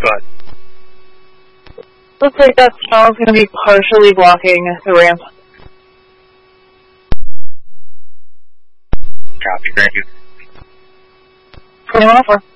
Go ahead. Looks like that tunnel is going to be partially blocking the ramp. Copy, thank you. 2104.